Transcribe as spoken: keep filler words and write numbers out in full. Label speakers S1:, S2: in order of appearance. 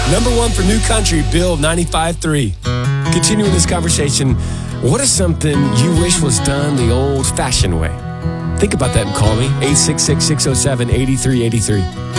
S1: Number one for New Country, Bill ninety-five three. Continuing this conversation, what is something you wish was done the old-fashioned way? Think about that and call me, eight six six, six oh seven, eight three eight three.